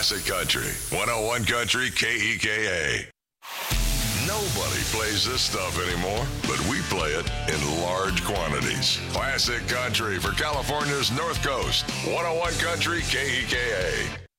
Classic Country, 101 Country KEKA. Nobody plays this stuff anymore, but we play it in large quantities. Classic Country for California's North Coast, 101 Country KEKA.